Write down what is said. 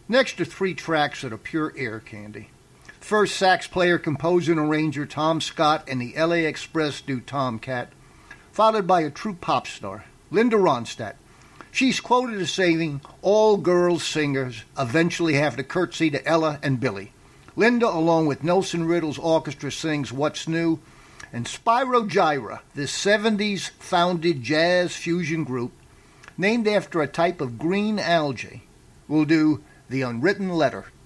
Next are three tracks that are pure air candy. First, sax player, composer, and arranger Tom Scott and the LA Express do Tomcat, followed by a true pop star, Linda Ronstadt. She's quoted as saying, "All girls singers eventually have to curtsy to Ella and Billy." Linda, along with Nelson Riddle's orchestra, sings What's New, and Spyro Gyra, this 70s founded jazz fusion group, named after a type of green algae, will do The Unwritten Letter.